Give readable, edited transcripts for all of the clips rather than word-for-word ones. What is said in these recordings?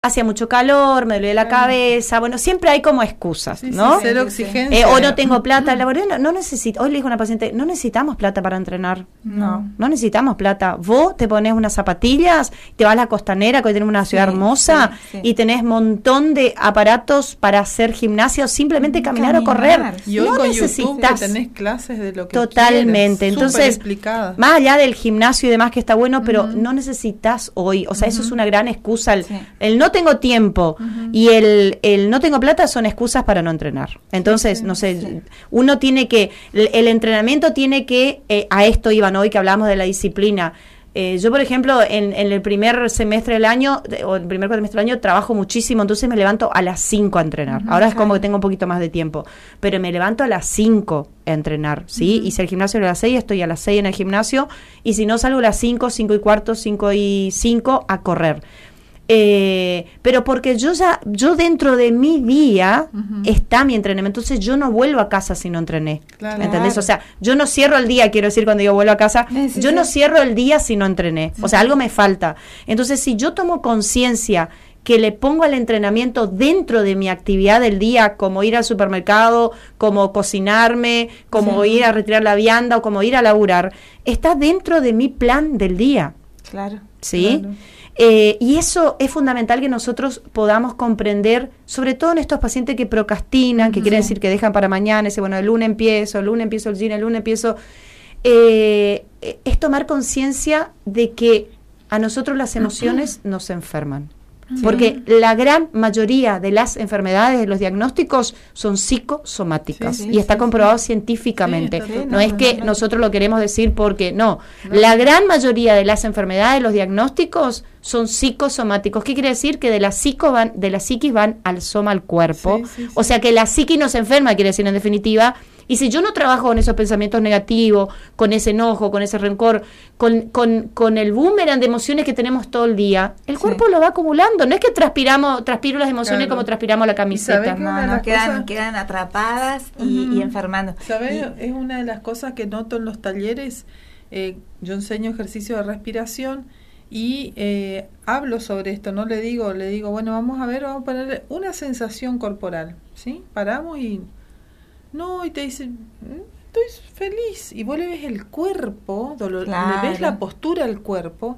hacía mucho calor, me dolía la cabeza, bueno, siempre hay como excusas, ¿no? Cero exigencia. O no tengo plata, la verdad no necesito, hoy le digo a una paciente, no necesitamos plata para entrenar, no necesitamos plata, vos te pones unas zapatillas, te vas a la Costanera, que hoy tenemos una ciudad hermosa, y tenés montón de aparatos para hacer gimnasia o simplemente caminar o correr, y hoy no con necesitas, YouTube que tenés clases de lo que totalmente, quieras, entonces, más allá del gimnasio y demás que está bueno, pero no necesitas hoy, o sea, eso es una gran excusa, el no tengo tiempo y el no tengo plata son excusas para no entrenar. Entonces, no sé, uno tiene que, el entrenamiento tiene que, a esto iban hoy que hablábamos de la disciplina. Yo, por ejemplo, en el primer semestre del año, o el primer cuatrimestre del año, trabajo muchísimo, entonces me levanto a las 5 a entrenar. Ahora es como que tengo un poquito más de tiempo, pero me levanto a las 5 a entrenar, ¿sí? Y si el gimnasio es a las 6, estoy a las 6 en el gimnasio, y si no, salgo a las 5, 5 y cuarto, 5 y 5 a correr. Pero porque yo dentro de mi día está mi entrenamiento, entonces yo no vuelvo a casa si no entrené, ¿entendés? O sea, yo no cierro el día, quiero decir, cuando yo vuelvo a casa, yo no cierro el día si no entrené, o sea, algo me falta. Entonces, si yo tomo conciencia que le pongo al entrenamiento dentro de mi actividad del día, como ir al supermercado, como cocinarme, como ir a retirar la vianda o como ir a laburar, está dentro de mi plan del día. Claro. ¿Sí? Claro. Y eso es fundamental que nosotros podamos comprender, sobre todo en estos pacientes que procrastinan, que quiere decir que dejan para mañana, ese bueno, el lunes empiezo el gym, el lunes empiezo, es tomar conciencia de que a nosotros las emociones nos enferman. Porque la gran mayoría de las enfermedades, de los diagnósticos, son psicosomáticas y está comprobado científicamente. No es que nosotros lo queremos decir porque no. La gran mayoría de las enfermedades, los diagnósticos, son psicosomáticos. ¿Qué quiere decir? Que de la psiquis van al soma, al cuerpo. O sea que la psiquis no se enferma, quiere decir en definitiva. Y si yo no trabajo con esos pensamientos negativos, con ese enojo, con ese rencor, con el boomerang de emociones que tenemos todo el día, el cuerpo lo va acumulando. No es que transpiro las emociones como transpiramos la camiseta. No, quedan atrapadas y enfermando. ¿Sabes? Es una de las cosas que noto en los talleres. Yo enseño ejercicio de respiración y hablo sobre esto, ¿no? Le digo, bueno, vamos a ponerle una sensación corporal, ¿sí? Paramos y te dicen, estoy feliz, y vos le ves el cuerpo, le ves la postura del cuerpo,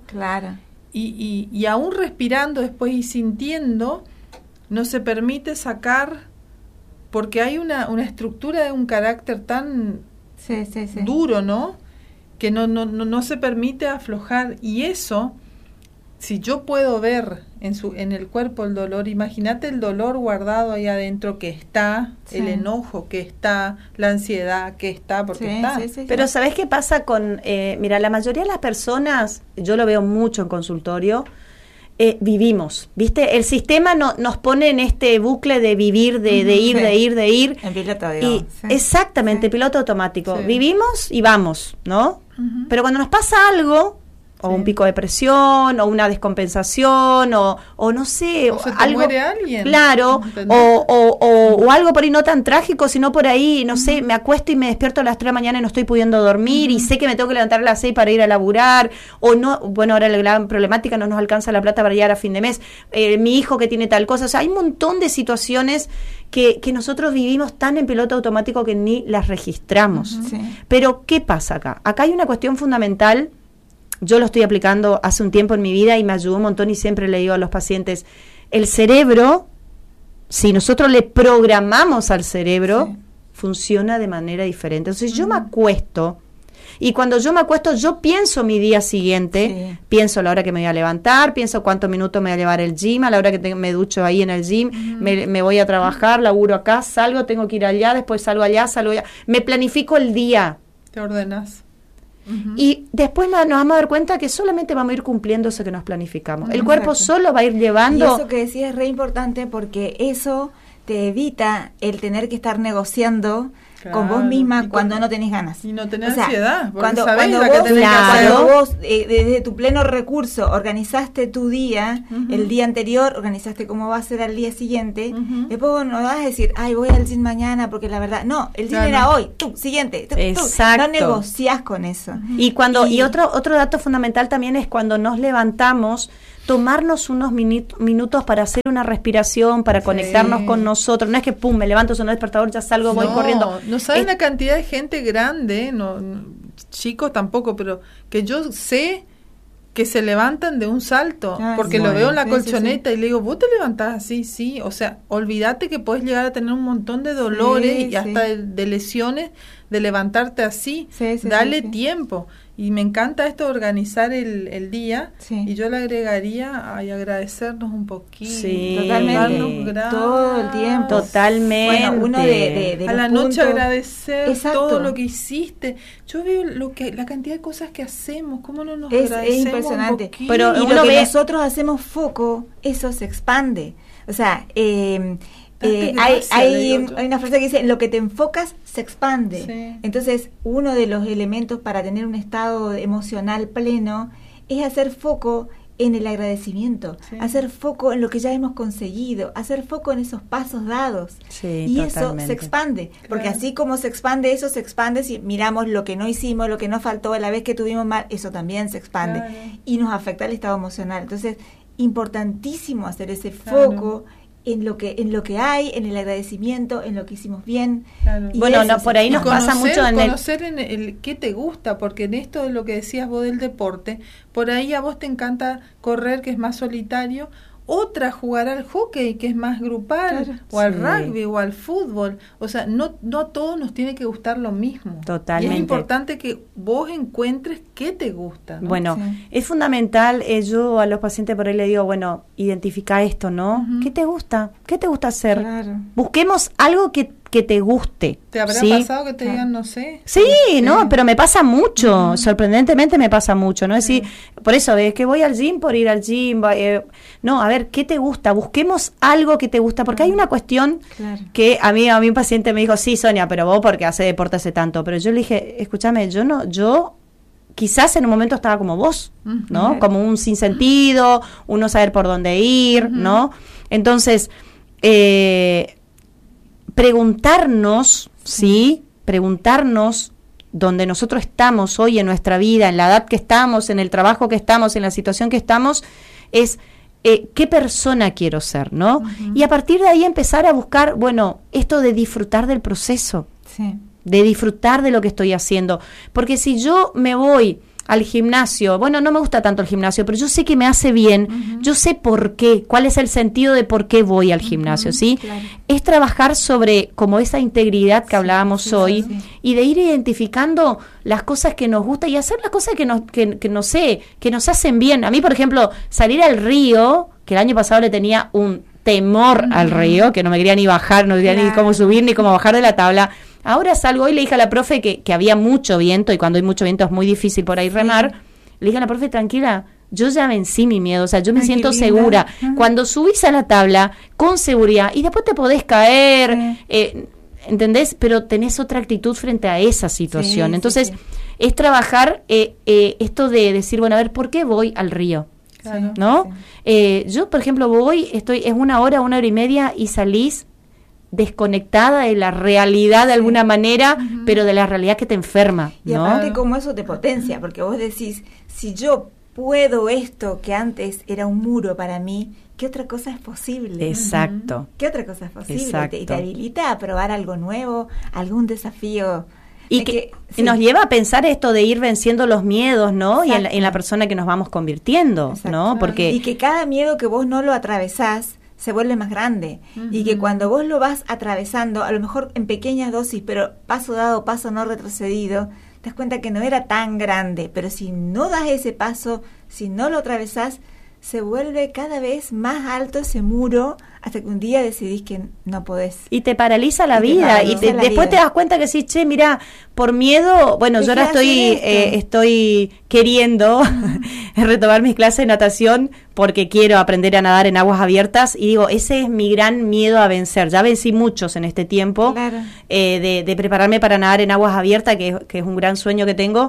y aún respirando después y sintiendo, no se permite sacar, porque hay una estructura de un carácter tan duro, ¿no? Que no se permite aflojar, y eso, si yo puedo ver en el cuerpo el dolor, imagínate el dolor guardado ahí adentro que está, el enojo que está, la ansiedad que está, porque está. Pero ¿sabés qué pasa con, mira, la mayoría de las personas, yo lo veo mucho en consultorio, vivimos, ¿viste? El sistema nos pone en este bucle de vivir, de ir. En piloto, Exactamente, piloto automático. Vivimos y vamos, ¿no? Pero cuando nos pasa algo, o un pico de presión, o una descompensación, o no sé, o se te algo, muere alguien. Claro, o algo por ahí no tan trágico, sino por ahí, no sé, me acuesto y me despierto a las 3 de la mañana y no estoy pudiendo dormir, y sé que me tengo que levantar a las 6 para ir a laburar, o no, bueno, ahora la gran problemática, no nos alcanza la plata para llegar a fin de mes, mi hijo que tiene tal cosa, o sea, hay un montón de situaciones que nosotros vivimos tan en piloto automático que ni las registramos. Pero, ¿qué pasa acá? Acá hay una cuestión fundamental. Yo lo estoy aplicando hace un tiempo en mi vida y me ayudó un montón, y siempre le digo a los pacientes, el cerebro, si nosotros le programamos al cerebro, funciona de manera diferente. Entonces yo me acuesto, y cuando yo me acuesto, yo pienso mi día siguiente, pienso la hora que me voy a levantar, pienso cuántos minutos me voy a llevar el gym, a la hora que me ducho ahí en el gym, me voy a trabajar, laburo acá, salgo, tengo que ir allá, después salgo allá, me planifico el día. Te ordenas. Y después nos vamos a dar cuenta que solamente vamos a ir cumpliendo eso que nos planificamos. El cuerpo solo va a ir llevando. Y eso que decías es re importante, porque eso te evita el tener que estar negociando con vos misma cuando no tenés ganas. Y no tenés ansiedad. Cuando vos desde tu pleno recurso organizaste tu día, el día anterior, organizaste cómo va a ser al día siguiente, después vos no vas a decir, voy al gym mañana, porque la verdad, no, el gym era hoy, siguiente, no negociás con eso. Y otro dato fundamental también es cuando nos levantamos, tomarnos unos minutos para hacer una respiración, para conectarnos con nosotros. No es que pum, me levanto, sonó el despertador, ya salgo, voy corriendo. No saben la cantidad de gente grande, chicos tampoco, pero que yo sé que se levantan de un salto, porque lo veo en la colchoneta y le digo, ¿vos te levantás así? Sí, o sea, olvídate que podés llegar a tener un montón de dolores y hasta de lesiones de levantarte así. Dale tiempo. Y me encanta esto de organizar el día, y yo le agregaría agradecernos un poquito. Sí, totalmente. Todo el tiempo. Totalmente. Bueno, uno de a la noche agradecer todo lo que hiciste. Yo veo la cantidad de cosas que hacemos, cómo no nos agradecemos. Es impresionante. Pero y lo que nosotros hacemos foco, eso se expande. O sea, hay una frase que dice, lo que te enfocas se expande. Sí. Entonces, uno de los elementos para tener un estado emocional pleno es hacer foco en el agradecimiento, hacer foco en lo que ya hemos conseguido, hacer foco en esos pasos dados. Y totalmente. Eso se expande, porque así como se expande eso, se expande si miramos lo que no hicimos, lo que nos faltó, la vez que tuvimos mal, eso también se expande y nos afecta el estado emocional. Entonces, importantísimo hacer ese foco en lo que hay, en el agradecimiento, en lo que hicimos bien. Y bueno, por ahí nos pasa mucho conocer en el qué te gusta, porque en esto de lo que decías vos del deporte, por ahí a vos te encanta correr, que es más solitario, otra jugar al hockey, que es más grupal, o al rugby, o al fútbol. O sea, no a todos nos tiene que gustar lo mismo. Totalmente. Y es importante que vos encuentres qué te gusta, ¿no? Bueno, es fundamental, yo a los pacientes por ahí le digo, bueno, identifica esto, ¿no? ¿Qué te gusta? ¿Qué te gusta hacer? Busquemos algo que te guste. ¿Te habrá pasado que te digan no sé? Sí, no, pero me pasa mucho, sorprendentemente me pasa mucho, ¿no? Es decir, por eso, es que voy al gym por ir al gym, no, a ver, ¿qué te gusta? Busquemos algo que te gusta, porque hay una cuestión que a mí un paciente me dijo, sí, Sonia, pero vos porque hace deporte hace tanto, pero yo le dije, escúchame, yo quizás en un momento estaba como vos, ¿no? Como un sinsentido, un no saber por dónde ir, ¿no? Entonces, preguntarnos, preguntarnos dónde nosotros estamos hoy en nuestra vida, en la edad que estamos, en el trabajo que estamos, en la situación que estamos, es qué persona quiero ser, ¿no? Y a partir de ahí empezar a buscar, bueno, esto de disfrutar del proceso, de disfrutar de lo que estoy haciendo, porque si yo me voy al gimnasio, bueno, no me gusta tanto el gimnasio, pero yo sé que me hace bien, yo sé por qué, cuál es el sentido de por qué voy al gimnasio, ¿sí? Es trabajar sobre como esa integridad que hablábamos hoy y de ir identificando las cosas que nos gustan y hacer las cosas que nos hacen bien. A mí, por ejemplo, salir al río, que el año pasado le tenía un temor al río, que no me quería ni bajar, no quería ni cómo subir ni cómo bajar de la tabla. Ahora salgo y le dije a la profe que había mucho viento, y cuando hay mucho viento es muy difícil por ahí remar. Le dije a la profe, tranquila, yo ya vencí mi miedo, o sea, yo me siento segura. Cuando subís a la tabla, con seguridad, y después te podés caer, ¿entendés? Pero tenés otra actitud frente a esa situación. Entonces, es trabajar esto de decir, bueno, a ver, ¿por qué voy al río? ¿No? Yo, por ejemplo, es 1 hora, 1 hora y media, y salís desconectada de la realidad de alguna manera, pero de la realidad que te enferma, ¿no? Y aparte como eso te potencia, porque vos decís, si yo puedo esto que antes era un muro para mí, ¿qué otra cosa es posible? Exacto. ¿Qué otra cosa es posible? Y te habilita a probar algo nuevo, algún desafío. Y que nos lleva a pensar esto de ir venciendo los miedos, ¿no? Y en la persona que nos vamos convirtiendo, ¿no? Porque y que cada miedo que vos no lo atravesás se vuelve más grande, y que cuando vos lo vas atravesando, a lo mejor en pequeñas dosis, pero paso dado, paso no retrocedido, te das cuenta que no era tan grande, pero si no das ese paso, si no lo atravesás, se vuelve cada vez más alto ese muro, hasta que un día decidís que no podés. Y te paraliza la vida, después te das cuenta que sí, che, mira, por miedo, bueno, yo ahora estoy queriendo retomar mis clases de natación porque quiero aprender a nadar en aguas abiertas, y digo, ese es mi gran miedo a vencer. Ya vencí muchos en este tiempo, de prepararme para nadar en aguas abiertas, que es un gran sueño que tengo,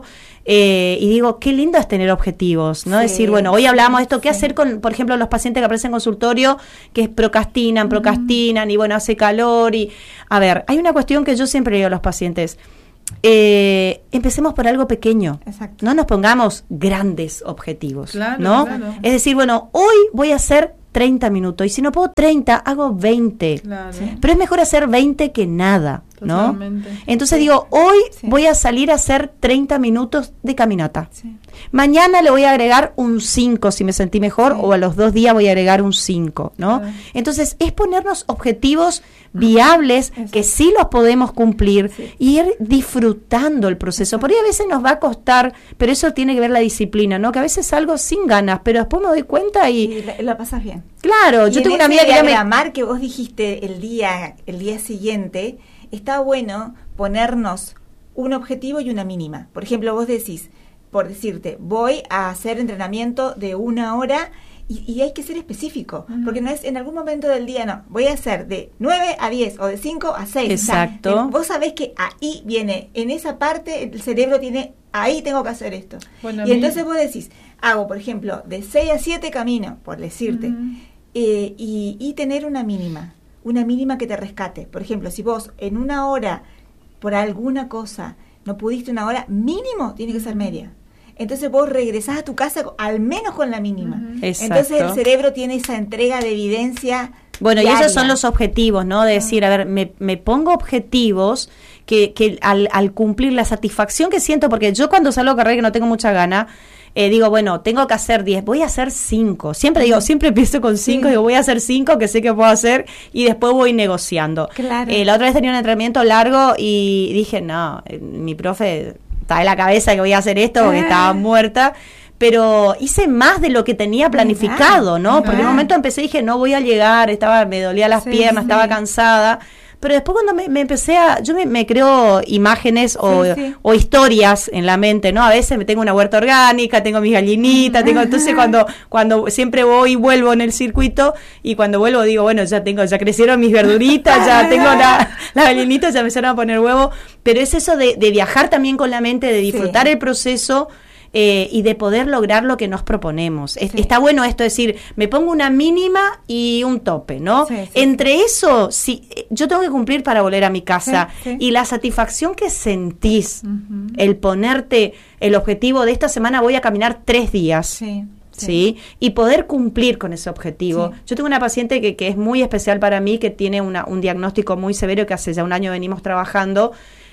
y digo, qué lindo es tener objetivos, ¿no? Decir, bueno, hoy hablábamos de esto, ¿qué hacer con, por ejemplo, los pacientes que aparecen en consultorio, que procrastinan, y bueno, hace calor, y a ver, hay una cuestión que yo siempre digo a los pacientes, empecemos por algo pequeño. Exacto. No nos pongamos grandes objetivos, claro, ¿no? Claro. Es decir, bueno, hoy voy a hacer 30 minutos y si no puedo 30, hago 20. Claro. Sí. Pero es mejor hacer 20 que nada, ¿no? Totalmente. Entonces digo, hoy Sí. voy a salir a hacer 30 minutos de caminata. Sí. Mañana le voy a agregar un 5 si me sentí mejor, Sí. o a los 2 días voy a agregar un 5, ¿no? Claro. Entonces es ponernos objetivos viables Exacto. que sí los podemos cumplir Sí. y ir disfrutando el proceso. Por ahí a veces nos va a costar, pero eso tiene que ver la disciplina, ¿no? Que a veces salgo sin ganas, pero después me doy cuenta y Y la pasas bien. claro, yo Y tengo en una amiga ese que ya me... diagramar que vos dijiste el día siguiente, está bueno ponernos un objetivo y una mínima. Por ejemplo, vos decís, por decirte, voy a hacer entrenamiento de 1 hora y hay que ser específico, porque no es en algún momento del día, no, voy a hacer de 9 a 10 o de 5 a 6. Exacto. O sea, vos sabés que ahí viene, en esa parte el cerebro tiene, ahí tengo que hacer esto. Bueno, Y entonces vos decís, hago, por ejemplo, de 6 a 7 camino, por decirte, y tener una mínima que te rescate. Por ejemplo, si vos en 1 hora, por alguna cosa, no pudiste 1 hora, mínimo tiene que ser media. Entonces vos regresás a tu casa al menos con la mínima. Exacto. Entonces el cerebro tiene esa entrega de evidencia. Bueno, y diaria. esos son los objetivos, ¿no? De decir, a ver, me pongo objetivos que al cumplir la satisfacción que siento, porque yo cuando salgo a correr que no tengo mucha gana, digo, bueno, tengo que hacer 10, voy a hacer 5. Siempre empiezo con 5, digo, voy a hacer 5 que sé que puedo hacer y después voy negociando. Claro. La otra vez tenía un entrenamiento largo y dije, no, mi profe está en la cabeza que voy a hacer esto porque estaba muerta. Pero hice más de lo que tenía planificado, ¿no? Porque en un momento empecé y dije, no voy a llegar, me dolía las piernas, estaba cansada. Pero después cuando me empecé yo me creo imágenes o historias en la mente, ¿no? A veces me tengo una huerta orgánica, tengo mis gallinitas, entonces cuando siempre voy y vuelvo en el circuito, y cuando vuelvo digo, bueno, ya crecieron mis verduritas, ya tengo las gallinitas, ya empezaron a poner huevo. Pero es eso de viajar también con la mente, de disfrutar el proceso, y de poder lograr lo que nos proponemos. Está bueno esto, es decir, me pongo una mínima y un tope, ¿no? Entre eso, yo tengo que cumplir para volver a mi casa, y la satisfacción que sentís, el ponerte el objetivo de esta semana voy a caminar 3 días, ¿sí? Y poder cumplir con ese objetivo. Yo tengo una paciente que es muy especial para mí, que tiene un diagnóstico muy severo, que hace ya 1 año venimos trabajando.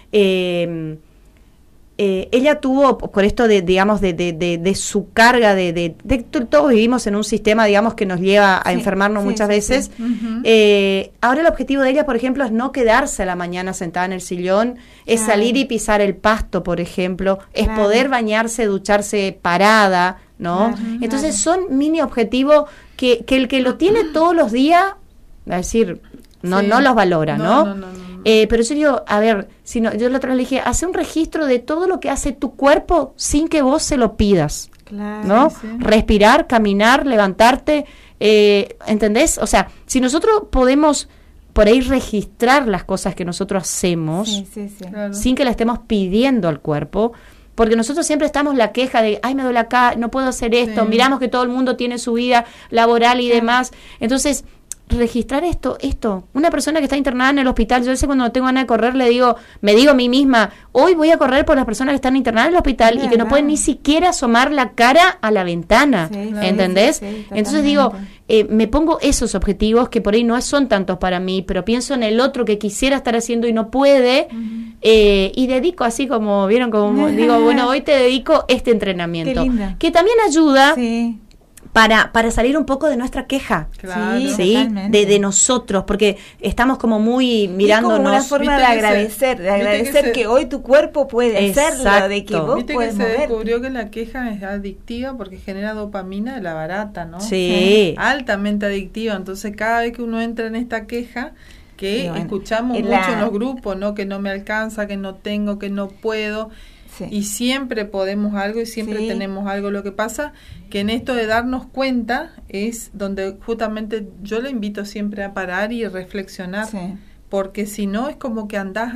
Ella tuvo, por esto de su carga, todos vivimos en un sistema, digamos, que nos lleva a enfermarnos muchas veces. Ahora el objetivo de ella, por ejemplo, es no quedarse a la mañana sentada en el sillón, es salir y pisar el pasto, por ejemplo, es poder bañarse, ducharse parada, ¿no? Entonces son mini objetivos que el que lo tiene todos los días, a decir, no los valora, ¿no? Pero yo digo, a ver, yo la otra vez le dije, hace un registro de todo lo que hace tu cuerpo sin que vos se lo pidas, ¿no? Respirar, caminar, levantarte, ¿entendés? O sea, si nosotros podemos por ahí registrar las cosas que nosotros hacemos, sin que le estemos pidiendo al cuerpo, porque nosotros siempre estamos la queja de, ay, me duele acá, no puedo hacer esto, miramos que todo el mundo tiene su vida laboral y demás. Entonces, registrar esto, una persona que está internada en el hospital, yo a veces cuando no tengo ganas de correr me digo a mí misma, hoy voy a correr por las personas que están internadas en el hospital y que no pueden ni siquiera asomar la cara a la ventana, ¿entendés? Entonces digo, me pongo esos objetivos que por ahí no son tantos para mí, pero pienso en el otro que quisiera estar haciendo y no puede, y dedico así como, ¿vieron? Como digo, bueno, hoy te dedico este entrenamiento, que también ayuda para salir un poco de nuestra queja, de nosotros, porque estamos como muy mirándonos. Es como una forma de agradecer que hoy tu cuerpo puede hacerlo, de que vos puedes moverte. Se descubrió que la queja es adictiva porque genera dopamina de la barata, ¿no? Altamente adictiva, entonces cada vez que uno entra en esta queja, que escuchamos mucho en los grupos, ¿no? Que no me alcanza, que no tengo, que no puedo. Y siempre podemos algo y siempre tenemos algo. Lo que pasa que en esto de darnos cuenta es donde justamente yo le invito siempre a parar y reflexionar, porque si no es como que andás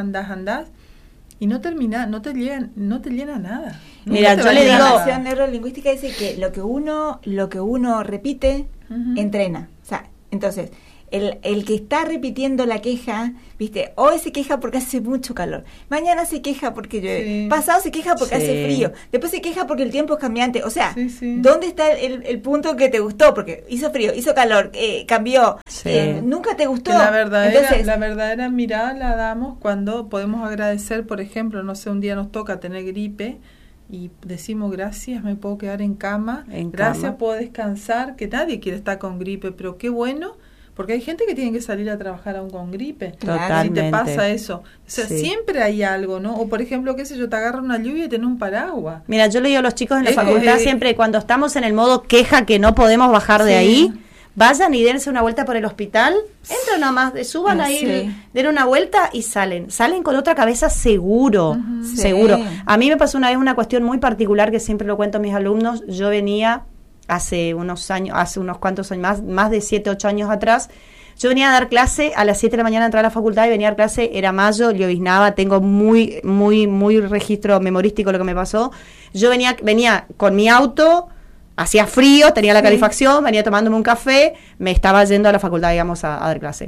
y no termina, no te llena nada. Mira, yo le digo, la programación neurolingüística dice que lo que uno repite entrena. O sea, entonces el que está repitiendo la queja, ¿viste? Hoy se queja porque hace mucho calor, mañana se queja porque llueve, pasado se queja porque hace frío, después se queja porque el tiempo es cambiante. O sea, ¿dónde está el punto que te gustó? Porque hizo frío, hizo calor, cambió, nunca te gustó. La verdadera mirada la damos cuando podemos agradecer, por ejemplo, no sé, un día nos toca tener gripe y decimos gracias, me puedo quedar en cama, gracias, puedo descansar, que nadie quiere estar con gripe, pero qué bueno. Porque hay gente que tiene que salir a trabajar aún con gripe. Totalmente. Si te pasa eso. O sea, siempre hay algo, ¿no? O, por ejemplo, qué sé yo, te agarra una lluvia y tenés un paraguas. Mira, yo le digo a los chicos en la facultad siempre, cuando estamos en el modo queja que no podemos bajar de ahí, vayan y dense una vuelta por el hospital, entran nomás, suban ahí, den una vuelta y salen con otra cabeza seguro, seguro. A mí me pasó una vez una cuestión muy particular que siempre lo cuento a mis alumnos. Yo venía hace unos cuantos años, más de 7, 8 años atrás, yo venía a dar clase a las 7 de la mañana, entré a la facultad y venía a dar clase, era mayo, lloviznaba, tengo muy registro memorístico lo que me pasó. Yo venía con mi auto, hacía frío, tenía la calefacción, venía tomándome un café, me estaba yendo a la facultad, digamos, a dar clase.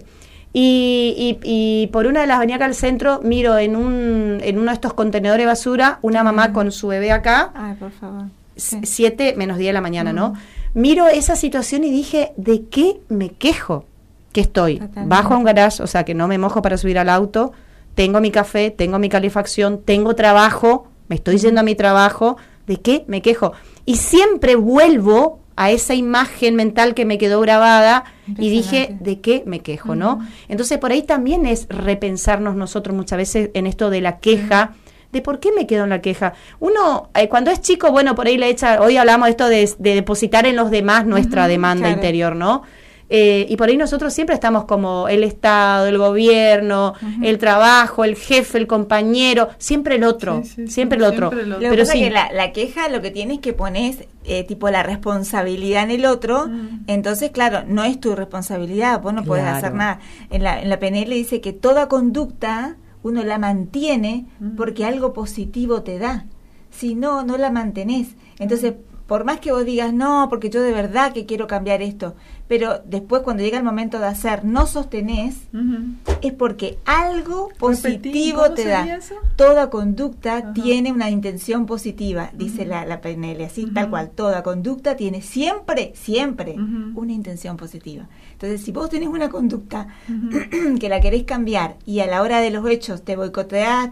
Y por una de las avenidas acá al centro, miro en uno de estos contenedores de basura, una mamá con su bebé acá. Ay, por favor. 7 menos 10 de la mañana, ¿no? Miro esa situación y dije, ¿de qué me quejo? Que estoy bajo a un garage, o sea, que no me mojo para subir al auto, tengo mi café, tengo mi calefacción, tengo trabajo, me estoy yendo a mi trabajo, ¿de qué me quejo? Y siempre vuelvo a esa imagen mental que me quedó grabada y dije, ¿de qué me quejo, no? Entonces, por ahí también es repensarnos nosotros muchas veces en esto de la queja, de por qué me quedo en la queja. Uno, cuando es chico, bueno, por ahí hoy hablamos de esto de depositar en los demás nuestra demanda interior, ¿no? Y por ahí nosotros siempre estamos como el Estado, el gobierno, el trabajo, el jefe, el compañero, siempre el otro, siempre el otro. Lo que pasa es que la queja lo que tienes que poner tipo la responsabilidad en el otro, entonces claro, no es tu responsabilidad, vos no podés hacer nada. En la PNL dice que toda conducta uno la mantiene porque algo positivo te da. Si no, no la mantenés. Entonces, por más que vos digas, no, porque yo de verdad que quiero cambiar esto, pero después cuando llega el momento de hacer, no sostenés, es porque algo positivo te da. Eso? Toda conducta tiene una intención positiva, dice la PNL, así tal cual. Toda conducta tiene siempre una intención positiva. Entonces, si vos tenés una conducta que la querés cambiar y a la hora de los hechos te boicoteás,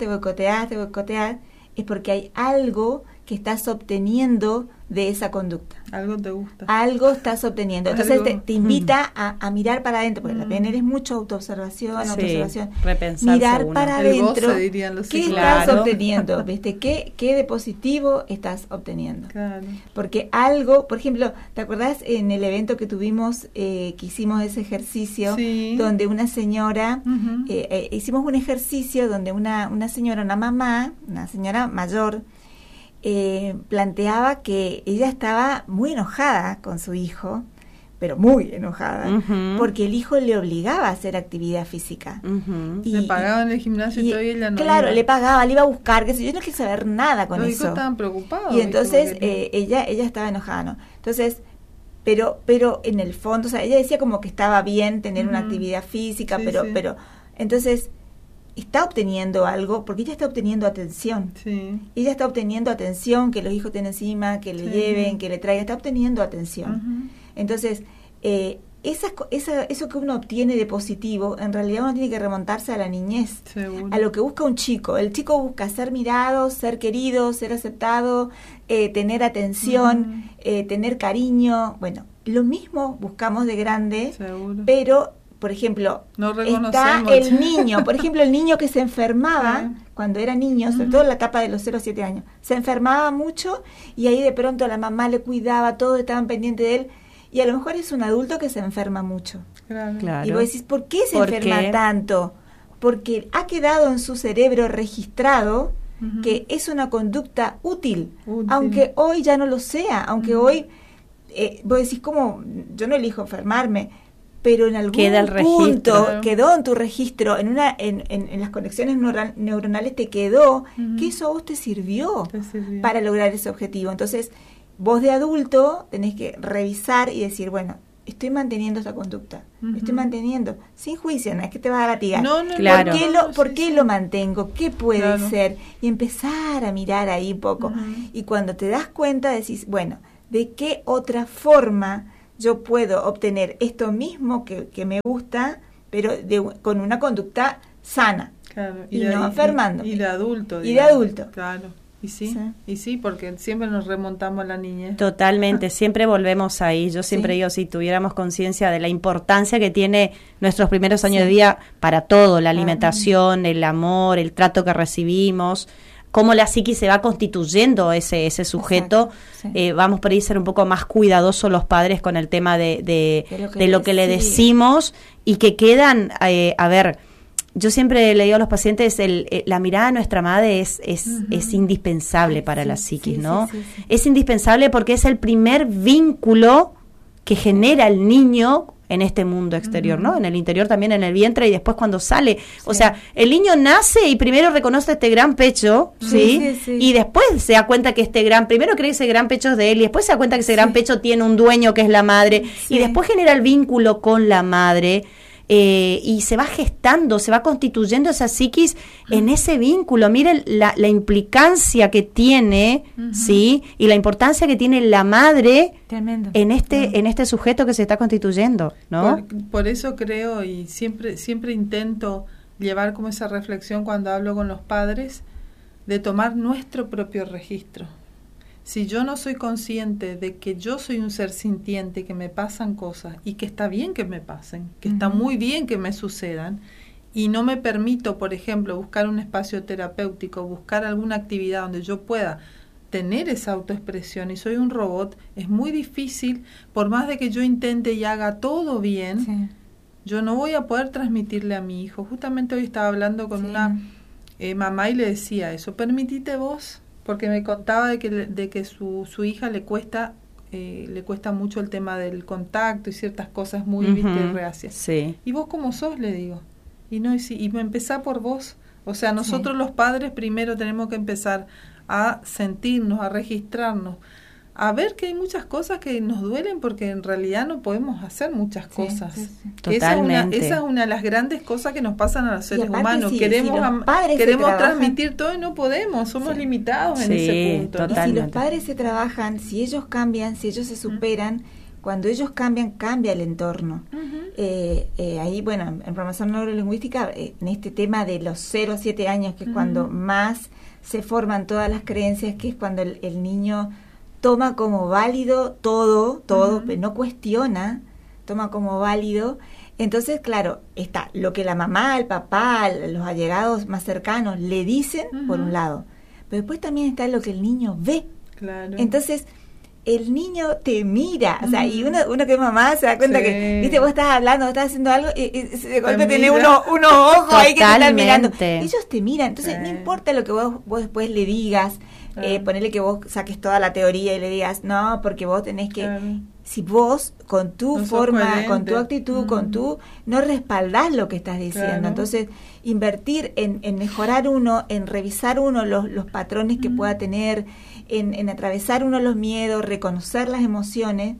es porque hay algo que estás obteniendo de esa conducta. Algo te gusta. Algo estás obteniendo. Entonces te invita a mirar para adentro, porque la PNL es mucho autoobservación, repensarse mirar uno. Para adentro. ¿Qué estás obteniendo? ¿Viste? ¿Qué de positivo estás obteniendo? Claro. Porque algo, por ejemplo, ¿te acordás en el evento que tuvimos, que hicimos ese ejercicio, donde una señora, hicimos un ejercicio donde una señora, una mamá, una señora mayor, planteaba que ella estaba muy enojada con su hijo, pero muy enojada, porque el hijo le obligaba a hacer actividad física. Le pagaban el gimnasio y todavía ella no claro, iba. Le pagaba, le iba a buscar, que yo no quiero saber nada con los eso. Los hijos estaban preocupados. Y entonces ella estaba enojada, ¿no? Entonces, pero en el fondo, o sea, ella decía como que estaba bien tener una actividad física, pero entonces está obteniendo algo, porque ella está obteniendo atención. Ella está obteniendo atención, que los hijos estén encima, que le lleven, que le traigan, está obteniendo atención. Entonces, eso que uno obtiene de positivo, en realidad uno tiene que remontarse a la niñez, a lo que busca un chico. El chico busca ser mirado, ser querido, ser aceptado, tener atención, tener cariño. Bueno, lo mismo buscamos de grande, pero por ejemplo, está el niño, por ejemplo, el niño que se enfermaba cuando era niño, sobre todo en la etapa de los 0 a 7 años, se enfermaba mucho y ahí de pronto la mamá le cuidaba, todos estaban pendientes de él, y a lo mejor es un adulto que se enferma mucho. Claro. Y vos decís, ¿por qué se enferma tanto? Porque ha quedado en su cerebro registrado que es una conducta útil, aunque hoy ya no lo sea, aunque hoy vos decís, ¿cómo? Yo no elijo enfermarme, pero en algún punto quedó en tu registro, en las conexiones neuronales te quedó, que eso a vos te sirvió para lograr ese objetivo. Entonces, vos de adulto tenés que revisar y decir, bueno, estoy manteniendo esta conducta, estoy manteniendo, sin juicio, no es que te vas a latigar. Claro. ¿Por qué lo mantengo? ¿Qué puede ser? Y empezar a mirar ahí un poco. Y cuando te das cuenta decís, bueno, ¿de qué otra forma yo puedo obtener esto mismo que me gusta, pero con una conducta sana? Claro. Y no enfermando. Y de adulto. Y de adulto. Claro. Y sí, porque siempre nos remontamos a la niñez. Totalmente, siempre volvemos ahí. Yo siempre digo, si tuviéramos conciencia de la importancia que tiene nuestros primeros años de vida para todo, la alimentación, el amor, el trato que recibimos, cómo la psiquis se va constituyendo ese sujeto, vamos por ahí a ser un poco más cuidadosos los padres con el tema de lo que le decimos y que quedan, yo siempre le digo a los pacientes, la mirada de nuestra madre es indispensable para la psiquis, ¿no? Sí. Es indispensable porque es el primer vínculo que genera el niño en este mundo exterior, ¿no? En el interior también, en el vientre y después cuando sale. O sea, el niño nace y primero reconoce este gran pecho, ¿sí? Y después se da cuenta que primero cree que ese gran pecho es de él y después se da cuenta que ese gran pecho tiene un dueño que es la madre y después genera el vínculo con la madre. Y se va gestando, se va constituyendo esa psiquis en ese vínculo. Miren la implicancia que tiene, ¿sí? Y la importancia que tiene la madre en este sujeto que se está constituyendo, ¿no? Por eso creo y siempre intento llevar como esa reflexión cuando hablo con los padres de tomar nuestro propio registro. Si yo no soy consciente de que yo soy un ser sintiente, que me pasan cosas y que está bien que me pasen, que está muy bien que me sucedan, y no me permito, por ejemplo, buscar un espacio terapéutico, buscar alguna actividad donde yo pueda tener esa autoexpresión y soy un robot, es muy difícil, por más de que yo intente y haga todo bien, yo no voy a poder transmitirle a mi hijo. Justamente hoy estaba hablando con una mamá y le decía eso, permitite vos, porque me contaba de que su hija le cuesta mucho el tema del contacto y ciertas cosas muy reacias. Sí. ¿Y vos cómo sos? Le digo. Y me empezá por vos. O sea, nosotros los padres primero tenemos que empezar a sentirnos, a registrarnos, a ver que hay muchas cosas que nos duelen porque en realidad no podemos hacer muchas cosas. Totalmente. Esa es una de las grandes cosas que nos pasan a los seres humanos. Queremos transmitir todo y no podemos, somos limitados en ese punto. Totalmente. Y si los padres se trabajan, si ellos cambian, si ellos se superan, cuando ellos cambian, cambia el entorno. Ahí, bueno, en programación neurolingüística, en este tema de los 0 a 7 años, que es cuando más se forman todas las creencias, que es cuando el niño toma como válido todo, pero no cuestiona, toma como válido. Entonces, claro, está lo que la mamá, el papá, los allegados más cercanos le dicen, por un lado, pero después también está lo que el niño ve. Claro. Entonces, el niño te mira, o sea, y uno que es mamá se da cuenta que, viste, vos estás hablando, estás haciendo algo y de golpe tenés unos ojos ahí que te están mirando. Ellos te miran, entonces no importa lo que vos después le digas, ponele que vos saques toda la teoría y le digas, no, porque vos tenés que, si vos con tu forma, con tu actitud, no respaldás lo que estás diciendo, entonces invertir en mejorar uno, en revisar uno los patrones que pueda tener, en atravesar uno los miedos, reconocer las emociones,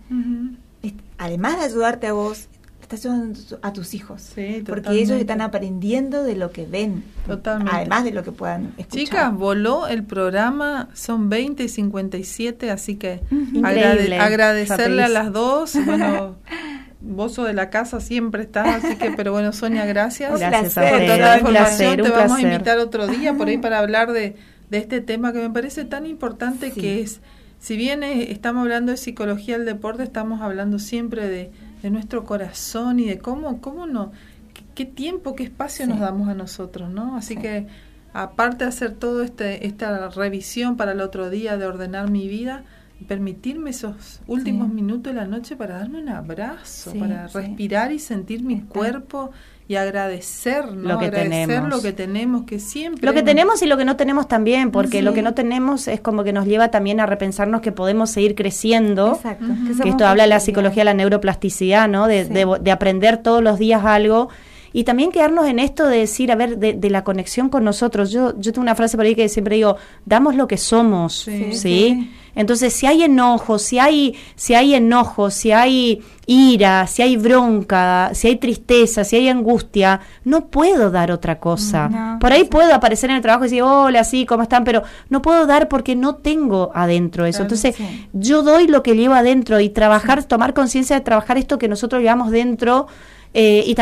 además de ayudarte a vos, estás ayudando a tus hijos, porque ellos están aprendiendo de lo que ven, además de lo que puedan escuchar. Chicas, voló el programa, son 20:57, así que agradecerle a las dos. Bueno, vos sos de la casa, siempre estás, así que, pero bueno, Sonia, gracias. Gracias por toda la información. Te vamos a placer. invitar otro día por ahí para hablar de este tema que me parece tan importante, que es, si bien estamos hablando de psicología del deporte, estamos hablando siempre de nuestro corazón y de cómo no, qué tiempo, qué espacio nos damos a nosotros, ¿no? Así que, aparte de hacer todo esta revisión para el otro día, de ordenar mi vida, permitirme esos últimos minutos de la noche para darme un abrazo, para respirar y sentir mi cuerpo y agradecer, ¿no? Lo que tenemos, que siempre... Lo que tenemos y lo que no tenemos también, porque lo que no tenemos es como que nos lleva también a repensarnos que podemos seguir creciendo. Que esto habla de la psicología de la neuroplasticidad, ¿no? De aprender todos los días algo y también quedarnos en esto de decir, a ver, de la conexión con nosotros. Yo tengo una frase por ahí que siempre digo, damos lo que somos, ¿sí? Entonces, si hay enojo, si hay enojo, si hay ira, si hay bronca, si hay tristeza, si hay angustia, no puedo dar otra cosa. No, por ahí puedo aparecer en el trabajo y decir, hola, sí, ¿cómo están? Pero no puedo dar porque no tengo adentro eso. Entonces, yo doy lo que llevo adentro y trabajar, tomar conciencia de trabajar esto que nosotros llevamos dentro, y